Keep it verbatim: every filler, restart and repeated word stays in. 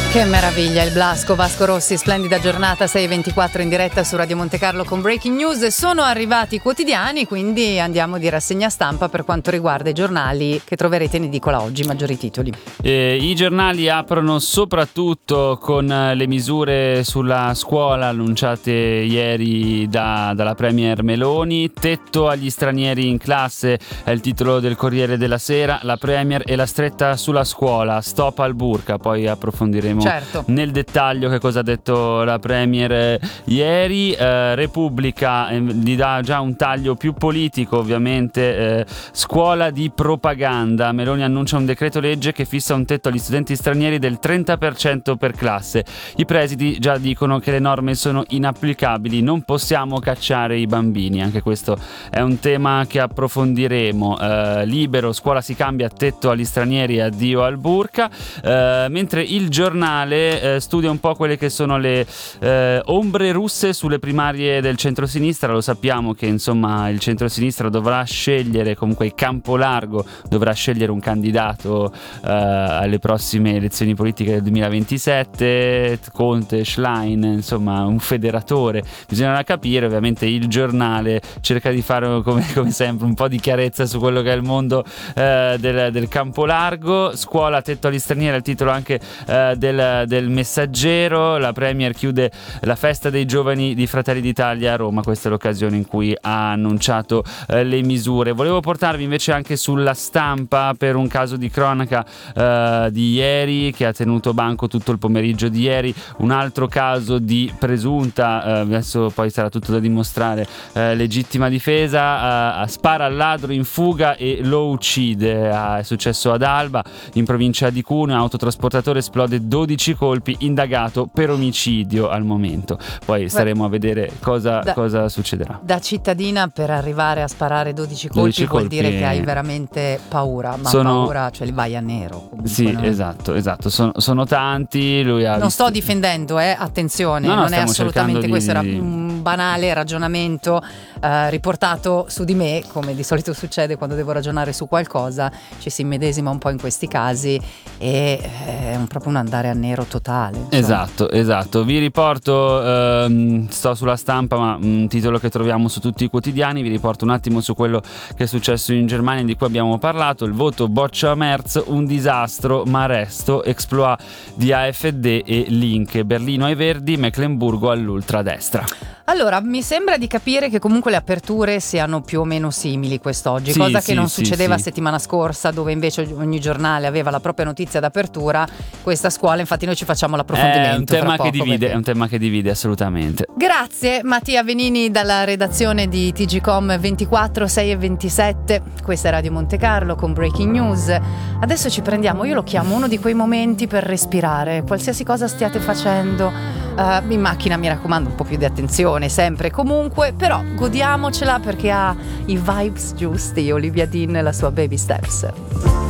Che meraviglia il Blasco, Vasco Rossi, splendida giornata, sei e ventiquattro in diretta su Radio Monte Carlo con Breaking News. Sono arrivati i quotidiani, quindi andiamo di rassegna stampa per quanto riguarda i giornali che troverete in edicola oggi, maggiori titoli. Eh, I giornali aprono soprattutto con le misure sulla scuola annunciate ieri da, dalla Premier Meloni. Tetto agli stranieri in classe è il titolo del Corriere della Sera. La Premier e la stretta sulla scuola, stop al burka, poi approfondiremo Certo. nel dettaglio che cosa ha detto la Premier eh, ieri. eh, Repubblica eh, gli dà già un taglio più politico, ovviamente. eh, scuola di propaganda, Meloni annuncia un decreto legge che fissa un tetto agli studenti stranieri del trenta per cento per classe. I presidi già dicono che le norme sono inapplicabili, non possiamo cacciare i bambini. Anche questo è un tema che approfondiremo. eh, Libero, scuola si cambia, tetto agli stranieri, addio al burka. eh, mentre il giornale Eh, studia un po' quelle che sono le eh, ombre russe sulle primarie del centrosinistra. Lo sappiamo che insomma il centrosinistra dovrà scegliere, comunque il campo largo dovrà scegliere un candidato eh, alle prossime elezioni politiche del duemilaventisette. Conte, Schlein, insomma un federatore, bisognerà capire. Ovviamente il giornale cerca di fare come, come sempre un po' di chiarezza su quello che è il mondo eh, del, del campo largo. Scuola, tetto agli stranieri è il titolo anche eh, del del Messaggero. La Premier chiude la festa dei giovani di Fratelli d'Italia a Roma. Questa è l'occasione in cui ha annunciato eh, le misure. Volevo portarvi invece anche sulla Stampa per un caso di cronaca eh, di ieri che ha tenuto banco tutto il pomeriggio di ieri. Un altro caso di presunta, eh, adesso poi sarà tutto da dimostrare, eh, legittima difesa. eh, spara al ladro in fuga e lo uccide. eh, è successo ad Alba, in provincia di Cuneo. Autotrasportatore esplode dodici colpi, indagato per omicidio al momento. Poi staremo a vedere cosa, da, cosa succederà. Da cittadina, per arrivare a sparare dodici colpi, dodici vuol colpi dire che hai veramente paura, ma sono... paura, cioè li vai a nero. Comunque, sì, no? esatto, esatto. Sono, sono tanti. Lui ha non visto... sto difendendo, eh, attenzione, no, no, non è assolutamente di... questo, era un banale ragionamento eh, riportato su di me, come di solito succede quando devo ragionare su qualcosa, ci si immedesima un po' in questi casi e è un, proprio un andare a nero totale. Insomma. Esatto, esatto. Vi riporto, ehm, sto sulla Stampa, ma un titolo che troviamo su tutti i quotidiani. Vi riporto un attimo su quello che è successo in Germania, di cui abbiamo parlato. Il voto boccia Merz, un disastro, ma resto, exploit di A F D e Link. Berlino ai Verdi, Mecklenburgo all'ultradestra. Allora, mi sembra di capire che comunque le aperture siano più o meno simili quest'oggi, sì, cosa sì, che non sì, succedeva sì. settimana scorsa, dove invece ogni giornale aveva la propria notizia d'apertura. Questa scuola, infatti noi ci facciamo l'approfondimento. È un tema fra che poco, divide, perché... è un tema che divide assolutamente. Grazie Mattia Venini dalla redazione di T G Com ventiquattro, sei e ventisette. Questa è Radio Monte Carlo con Breaking News. Adesso ci prendiamo, io lo chiamo uno di quei momenti per respirare, qualsiasi cosa stiate facendo. Uh, in macchina mi raccomando un po' più di attenzione sempre, comunque, però godiamocela perché ha i vibes giusti. Olivia Dean e la sua Baby Steps.